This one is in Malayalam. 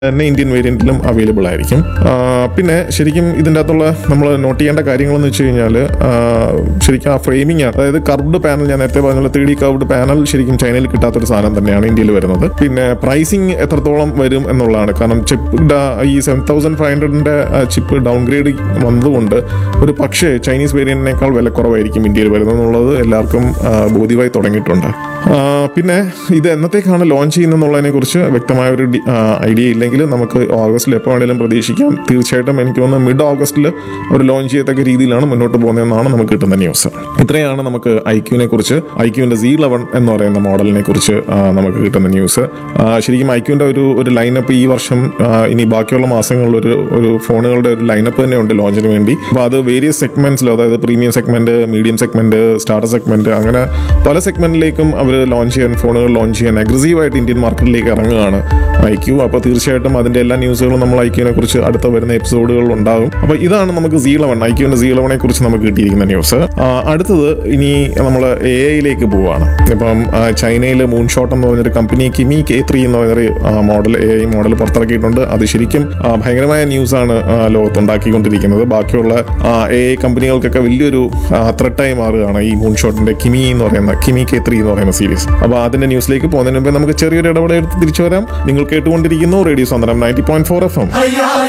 തന്നെ ഇന്ത്യൻ വേരിയന്റിലും അവൈലബിൾ ആയിരിക്കും. പിന്നെ ശരിക്കും ഇതിൻ്റെ അകത്തുള്ള നമ്മൾ നോട്ട് ചെയ്യേണ്ട കാര്യങ്ങളെന്ന് വെച്ച് കഴിഞ്ഞാൽ ശരിക്കും ആ ഫ്രെയിമിംഗ് ആണ്. അതായത് കർവ്ഡ് പാനൽ, ഞാൻ നേരത്തെ പറഞ്ഞ 3D കർവ്ഡ് പാനൽ ശരിക്കും ചൈനയിൽ കിട്ടാത്തൊരു സാധനം തന്നെയാണ് ഇന്ത്യയിൽ വരുന്നത്. പിന്നെ പ്രൈസിങ് എത്രത്തോളം വരും എന്നുള്ളതാണ്. കാരണം ചിപ്പ് ഈ 7500-ന്റെ ചിപ്പ് ഡൗൺഗ്രേഡ് വന്നതുകൊണ്ട് ഒരു പക്ഷേ ചൈനീസ് വേരിയന്റിനേക്കാൾ വില കുറവായിരിക്കും ഇന്ത്യയിൽ വരുന്നത് എന്നുള്ളത് എല്ലാവർക്കും ബോധ്യമായി തുടങ്ങിയിട്ടുണ്ട്. പിന്നെ ഇത് എന്നത്തേക്കാണ് ലോഞ്ച് ചെയ്യുന്നതെന്നുള്ളതിനെ കുറിച്ച് വ്യക്തമായൊരു ഐഡിയ ഇല്ലെങ്കിൽ നമുക്ക് ഓഗസ്റ്റിൽ എപ്പോൾ വേണമെങ്കിലും പ്രതീക്ഷിക്കാം. തീർച്ചയായിട്ടും എനിക്ക് തോന്നുന്നു മിഡ് ഓഗസ്റ്റിൽ ഒരു ലോഞ്ച് ചെയ്യത്തക്ക രീതിയിലാണ് മുന്നോട്ട് പോകുന്നതെന്നാണ് നമുക്ക് കിട്ടുന്ന ന്യൂസ്. ഇത്രയാണ് നമുക്ക് ഐക്യുവിനെ കുറിച്ച്, ഐക്യുവിൻ്റെ Z11 എന്ന് പറയുന്ന മോഡലിനെ കുറിച്ച് നമുക്ക് കിട്ടുന്ന ന്യൂസ്. ശരിക്കും ഐക്യുവിൻ്റെ ഒരു ലൈനപ്പ് ഈ വർഷം ഇനി ബാക്കിയുള്ള മാസങ്ങളിൽ ഒരു ഫോണുകളുടെ ഒരു ലൈനപ്പ് തന്നെ ഉണ്ട് ലോഞ്ചിന് വേണ്ടി. അപ്പോൾ അത് വേരിയസ് സെഗ്മെന്റ്സിലും, അതായത് premium segment, medium segment, starter segment, അങ്ങനെ പല സെഗ്മെന്റിലേക്കും അവർ ഫോണുകൾ ലോഞ്ച് ചെയ്യാൻ അഗ്രസീവായിട്ട് ഇന്ത്യൻ മാർക്കറ്റിലേക്ക് ഇറങ്ങുകയാണ് ഐക്യു. അപ്പോൾ തീർച്ചയായിട്ടും അതിന്റെ എല്ലാ ന്യൂസുകളും നമ്മൾ ഐക്യുവിനെ കുറിച്ച് അടുത്ത വരുന്ന എപ്പിസോഡുകളിൽ ഉണ്ടാകും. അപ്പോൾ ഇതാണ് നമുക്ക് Z11, ഐക്യുവിന്റെ Z11നെ കുറിച്ച് നമുക്ക് കിട്ടിയിരിക്കുന്ന ന്യൂസ്. അടുത്തത് ഇനി നമ്മൾ AI പോവുകയാണ്. ഇപ്പം ചൈനയിൽ മൂൺഷോട്ട് എന്ന് പറഞ്ഞൊരു കമ്പനി കിമി K3 എന്ന് പറഞ്ഞൊരു മോഡൽ, AI മോഡൽ പുറത്തിറക്കിയിട്ടുണ്ട്. അത് ശരിക്കും ഭയങ്കരമായ ന്യൂസാണ് ലോകത്തുണ്ടാക്കിക്കൊണ്ടിരിക്കുന്നത്. ബാക്കിയുള്ള AI കമ്പനികൾക്കൊക്കെ വലിയൊരു ത്രെട്ടായി മാറുകയാണ് ഈ മൂൺഷോട്ടിന്റെ കിമി K3 എന്ന് പറയുന്ന സീരീസ്. അപ്പോൾ അതിന്റെ ന്യൂസിലേക്ക് പോകുന്നതിന് മുമ്പ് നമുക്ക് ചെറിയൊരു ഇടപെടൽ എടുത്ത് തിരിച്ചു വരാം. നിങ്ങൾ കേട്ടുകൊണ്ടിരിക്കുന്നു റേഡിയോ സാന്ത്വനം 90.4 FM.